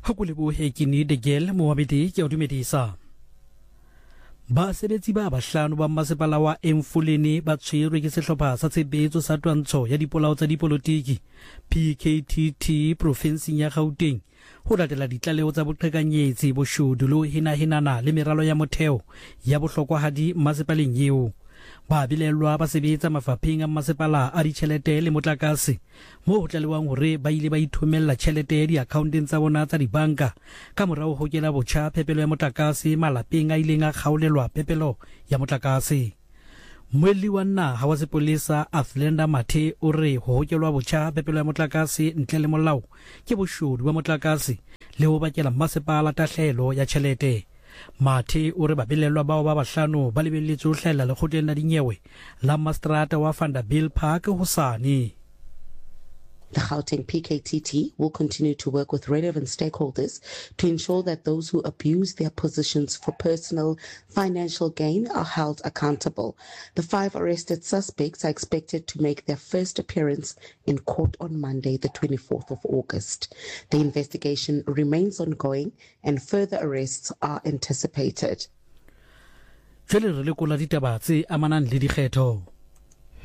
Hakulebohe ke ni de gel Mohamedi ke o dumedisa. Basebetsi ba bahlano ba masepala wa Emfuleni ba tshwerwe ke sehlopha sa tshebetso sa twantsho ya dipolao tsa dipolotiki PKTT provinseng ya Gauteng ho latela ditlaleo tsa boqhekanyetsi boshodu lo hinahinana le meralo ya motheo ya bohlokwahadi masepaleng eo. Ba bilelwa ba sebetsa mafapheng a masepala a ditjhelete le motlakase mo ho tlalewang hore ba ile ba ithomella tjhelete di-accounteng tsa bona tsa dibanka ka morao ho kela botjha phepelo ya motlakase malapeng a ileng a kgaolelwa phepelo ya motlakase. Moeli wa naha wa sepolesa Athlenda Mathe o re ho hokelwa botjha phepelo ya motlakase ntle le molao ke boshodu ba motlakase le ho bakela masepala tahlelo ya tjhelete. Mathe o re babelelwa bao ba bahlano ba lebelletse ho hlahella lekgotleng la dinyewe la Mastrata wa Vanderbilt Park hosane. The Gauteng PKTT will continue to work with relevant stakeholders to ensure that those who abuse their positions for personal financial gain are held accountable. The 5 arrested suspects are expected to make their first appearance in court on Monday, the 24th of August. The investigation remains ongoing and further arrests are anticipated. Jwale re lekola ditaba tse amanang le dikgetho.